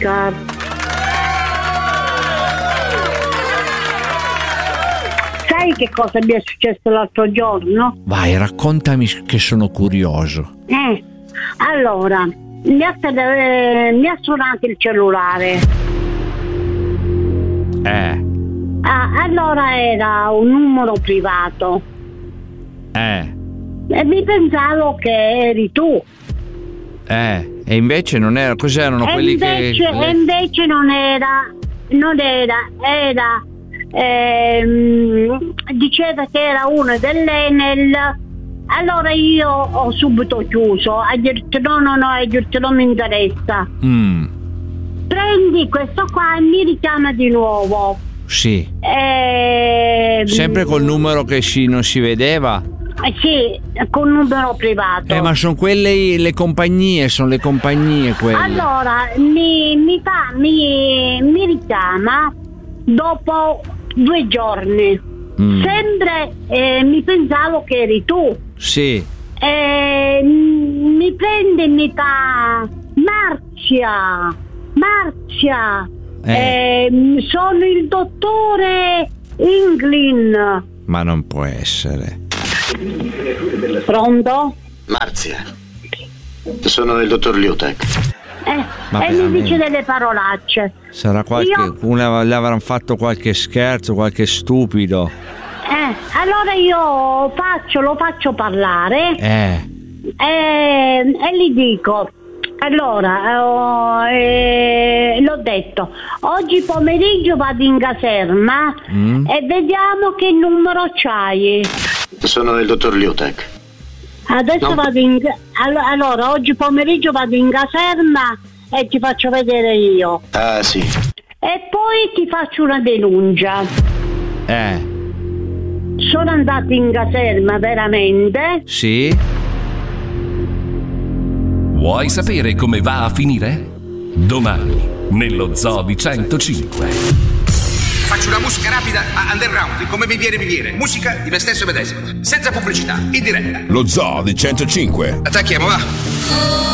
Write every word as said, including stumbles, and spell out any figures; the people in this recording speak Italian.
Oscar. Sai che cosa mi è successo l'altro giorno? Vai, raccontami che sono curioso. Eh, allora, mi ha, eh, mi ha suonato il cellulare. Eh. Ah, allora era un numero privato. Eh. E mi pensavo che eri tu. Eh, e invece non era, cos'erano e quelli invece, che... E invece non era, non era, era, ehm, diceva che era uno dell'Enel. Allora io ho subito chiuso, a dirti no, no, no, a dirti non mi interessa. Mm. Prendi questo qua e mi richiama di nuovo. Sì. Eh, Sempre col numero che si, non si vedeva? Eh, sì, con numero privato. Eh, ma sono quelle le compagnie, sono le compagnie quelle. Allora, mi, mi fa, mi, mi richiama dopo due giorni. Mm. Sempre eh, mi pensavo che eri tu. Sì. Eh, mi prende e mi fa Marzia, Marzia, Eh. eh, sono il dottore Inglin. Ma non può essere. Pronto? Marzia, sono il dottor Liutek. Eh, Ma e mi veramente? dice delle parolacce. Sarà qualche... Io- una, le avranno fatto qualche scherzo, qualche stupido. Eh, allora io faccio, lo faccio parlare Eh. e, e gli dico, allora, oh, eh, l'ho detto, oggi pomeriggio vado in caserma Mm. e vediamo che numero c'hai. Sono il dottor Liutek. Adesso No. vado in... allo- Allora, oggi pomeriggio vado in caserma e ti faccio vedere io. Ah, sì. E poi ti faccio una denuncia. Eh. Sono andata in caserma veramente. Sì. Vuoi sapere come va a finire? Domani, nello Zoo di centocinque. Faccio una musica rapida a underground, come mi viene mi viene. Musica di me stesso e medesimo, senza pubblicità, in diretta. Lo Zoo di centocinque. Attacchiamo, va.